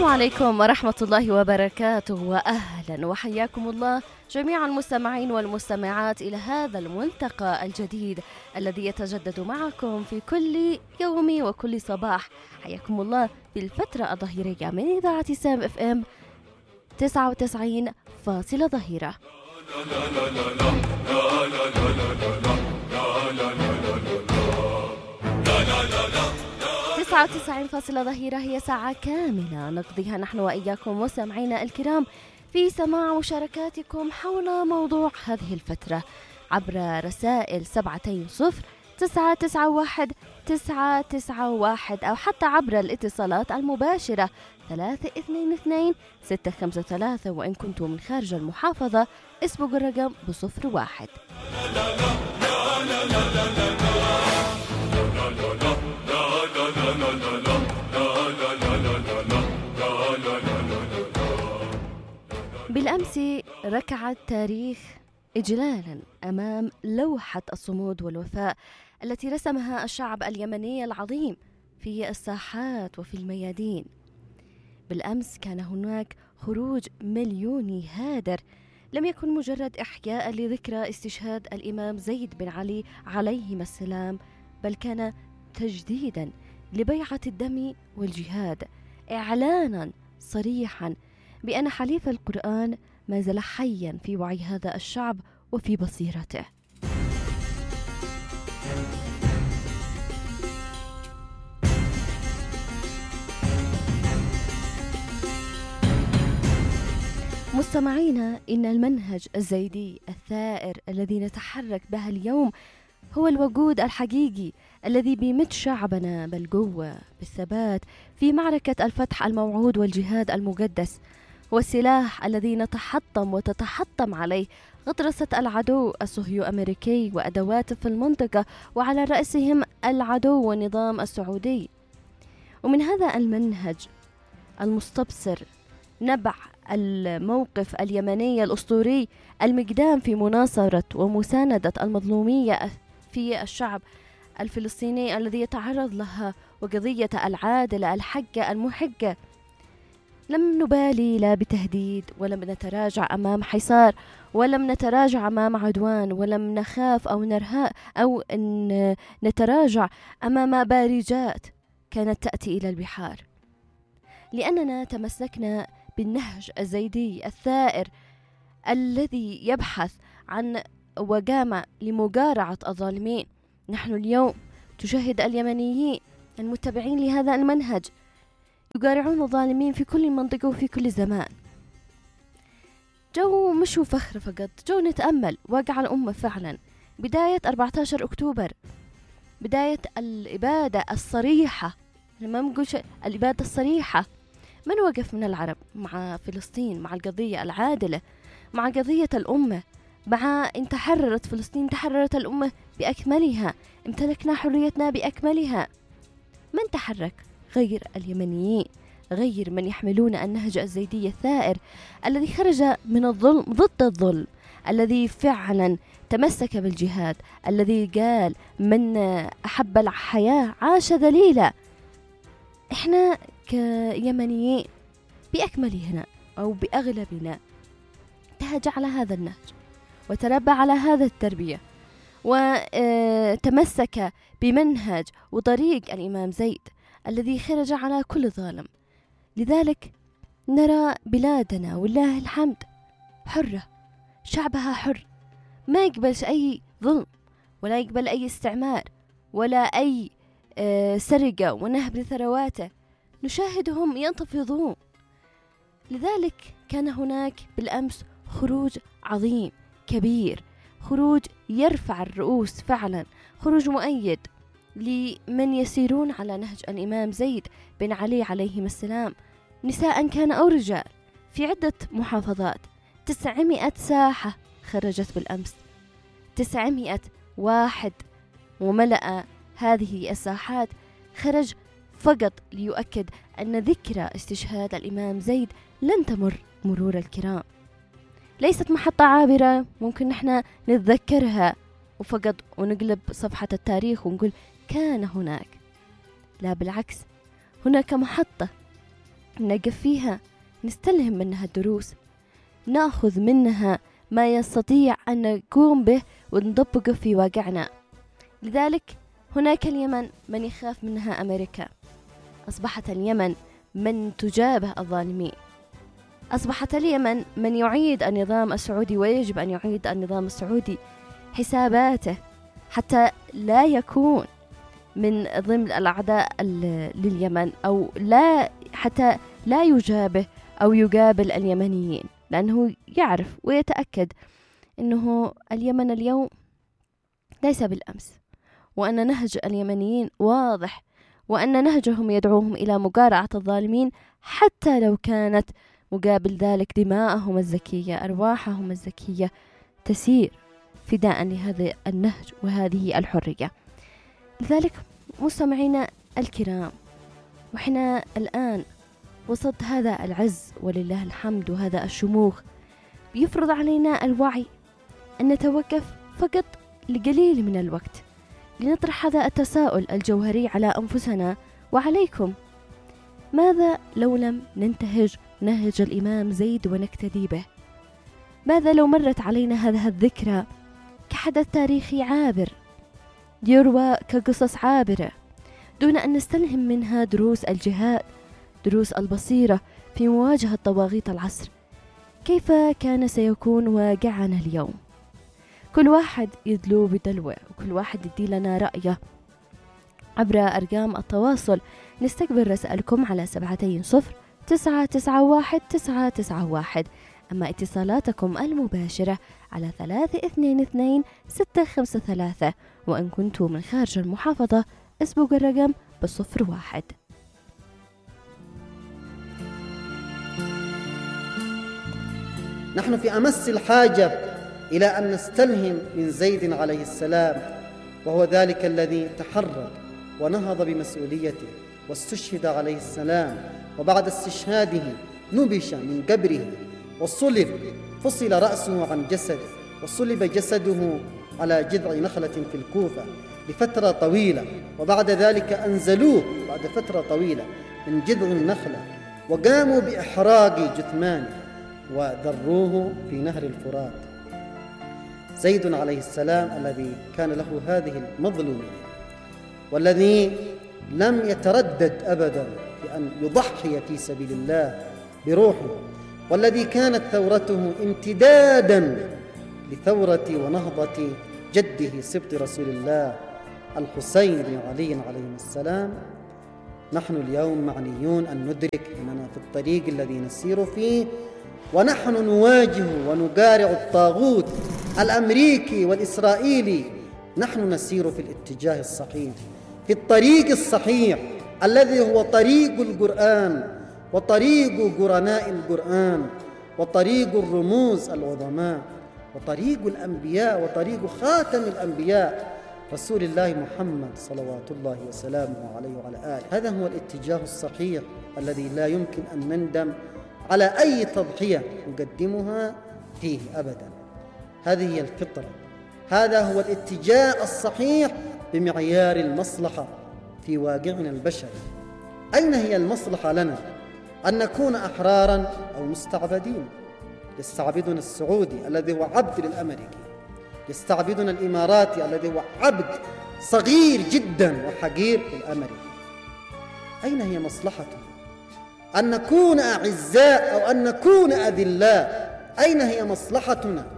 عليكم ورحمة الله وبركاته، وأهلا وحياكم الله جميع المستمعين والمستمعات إلى هذا الملتقى الجديد الذي يتجدد معكم في كل يوم وكل صباح. حياكم الله في الفترة الظهيرية من إذاعة سام اف ام 99 فاصلة ظهيرة. 99 فاصلة ظهيرة هي ساعة كاملة نقضيها نحن وإياكم مستمعينا الكرام في سماع مشاركاتكم حول موضوع هذه الفترة عبر رسائل 720-991-991 أو حتى عبر الاتصالات المباشرة 322-653، وإن كنتم من خارج المحافظة اسبقوا الرقم ب01. بالأمس ركع التاريخ إجلالا أمام لوحة الصمود والوفاء التي رسمها الشعب اليمني العظيم في الساحات وفي الميادين. بالأمس كان هناك خروج مليوني هادر لم يكن مجرد إحياء لذكرى استشهاد الإمام زيد بن علي عليهما السلام، بل كان تجديدا لبيعة الدم والجهاد، إعلانا صريحا بأن حليف القرآن ما زال حيا في وعي هذا الشعب وفي بصيرته. مستمعينا، إن المنهج الزيدي الثائر الذي نتحرك به اليوم هو الوجود الحقيقي الذي بيمد شعبنا بالقوة بالثبات في معركة الفتح الموعود والجهاد المقدس، والسلاح الذي نتحطم وتتحطم عليه غطرسة العدو الصهيو أمريكي وأدواته في المنطقة، وعلى رأسهم العدو والنظام السعودي. ومن هذا المنهج المستبصر نبع الموقف اليمني الأسطوري المقدام في مناصرة ومساندة المظلومية في الشعب الفلسطيني الذي يتعرض لها، وقضية العادلة الحقة المحقة. لم نبالي لا بتهديد، ولم نتراجع أمام حصار، ولم نتراجع أمام عدوان، ولم نخاف أو نرهاء أو نتراجع أمام بارجات كانت تأتي إلى البحار، لأننا تمسكنا بالنهج الزيدي الثائر الذي يبحث عن وقامة لمقارعة الظالمين. نحن اليوم تشاهد اليمنيين المتبعين لهذا المنهج يقارعون الظالمين في كل منطقة وفي كل زمان. جو مش فخر فقط، جو نتأمل واقع الأمة فعلا. بداية 14 أكتوبر، بداية الإبادة الصريحة، لما نقول الإبادة الصريحة، من وقف من العرب مع فلسطين، مع القضية العادلة، مع قضية الأمة، مع إن تحررت فلسطين تحررت الأمة بأكملها، امتلكنا حريتنا بأكملها. من تحرك غير اليمنيين، غير من يحملون النهج الزيدي الثائر الذي خرج من الظلم ضد الظلم، الذي فعلا تمسك بالجهاد، الذي قال من أحب الحياة عاش ذليلا. إحنا كيمنيين بأكملنا أو بأغلبنا تهج على هذا النهج وتربى على هذا التربية وتمسك بمنهج وطريق الإمام زيد الذي خرج على كل ظالم. لذلك نرى بلادنا والله الحمد حرة، شعبها حر، ما يقبلش أي ظلم ولا يقبل أي استعمار ولا أي سرقة ونهب لثرواته، نشاهدهم ينتفضون. لذلك كان هناك بالأمس خروج عظيم كبير، خروج يرفع الرؤوس فعلا، خروج مؤيد لمن يسيرون على نهج الإمام زيد بن علي عليهم السلام، نساء كان أو رجال، في عدة محافظات. 900 ساحة خرجت بالأمس، 900 واحد، وملأ هذه الساحات خرج فقط ليؤكد أن ذكرى استشهاد الإمام زيد لن تمر مرور الكرام، ليست محطة عابرة ممكن نحن نتذكرها وفقط ونقلب صفحة التاريخ ونقول كان هناك. لا بالعكس، هناك محطة نقف فيها، نستلهم منها الدروس، نأخذ منها ما يستطيع أن نقوم به ونطبقه في واقعنا. لذلك هناك اليمن من يخاف منها أمريكا، أصبحت اليمن من تجابه الظالمين، أصبحت اليمن من يعيد النظام السعودي، ويجب أن يعيد النظام السعودي حساباته حتى لا يكون من ضمن الأعداء لليمن، أو لا حتى لا يجابه أو يقابل اليمنيين، لأنه يعرف ويتأكد أنه اليمن اليوم ليس بالأمس، وأن نهج اليمنيين واضح، وأن نهجهم يدعوهم إلى مقارعة الظالمين حتى لو كانت مقابل ذلك دماءهم الزكية، أرواحهم الزكية تسير فداء لهذا النهج وهذه الحرية. لذلك مستمعينا الكرام، وحنا الآن وسط هذا العز ولله الحمد وهذا الشموخ، بيفرض علينا الوعي أن نتوقف فقط لقليل من الوقت لنطرح هذا التساؤل الجوهري على أنفسنا وعليكم: ماذا لو لم ننتهج نهج الإمام زيد ونقتدي به؟ ماذا لو مرت علينا هذه الذكرى كحدث تاريخي عابر يروى كقصص عابرة دون أن نستلهم منها دروس الجهاد، دروس البصيرة في مواجهة طواغيت العصر؟ كيف كان سيكون واقعنا اليوم؟ كل واحد يدلو بدلوه، وكل واحد يدي لنا رأيه عبر أرقام التواصل. نستقبل رسائلكم على 70991 أما اتصالاتكم المباشرة على 322-653، وإن كنتم من خارج المحافظة اسبقوا الرقم ب01. نحن في أمس الحاجة إلى أن نستلهم من زيد عليه السلام، وهو ذلك الذي تحرك ونهض بمسؤوليته واستشهد عليه السلام، وبعد استشهاده نبش من قبره وصلب، فصل رأسه عن جسده وصلب جسده على جذع نخلة في الكوفة لفترة طويلة، وبعد ذلك أنزلوه بعد فترة طويلة من جذع النخلة وقاموا بإحراق جثمانه وذروه في نهر الفرات. زيد عليه السلام الذي كان له هذه المظلومية، والذي لم يتردد أبدا في أن يضحي في سبيل الله بروحه، والذي كانت ثورته امتدادا لثورة ونهضة جده سبط رسول الله الحسين بن علي عليه السلام. نحن اليوم معنيون أن ندرك أننا في الطريق الذي نسير فيه، ونحن نواجه ونقارع الطاغوت الأمريكي والإسرائيلي. نحن نسير في الاتجاه الصحيح، في الطريق الصحيح الذي هو طريق القرآن، وطريق قرناء القرآن، وطريق الرموز العظماء، وطريق الأنبياء، وطريق خاتم الأنبياء رسول الله محمد صلوات الله وسلامه عليه وعلى آله. هذا هو الاتجاه الصحيح الذي لا يمكن أن نندم على أي تضحية نقدمها فيه أبدا. هذه هي الفطرة، هذا هو الاتجاه الصحيح بمعيار المصلحة في واقعنا البشري. أين هي المصلحة لنا؟ أن نكون أحرارا أو مستعبدين. يستعبدنا السعودي الذي هو عبد للأمريكي، يستعبدنا الإماراتي الذي هو عبد صغير جدا وحقير للأمريكي. أين هي مصلحتنا؟ أن نكون أعزاء أو أن نكون أذلاء؟ أين هي مصلحتنا؟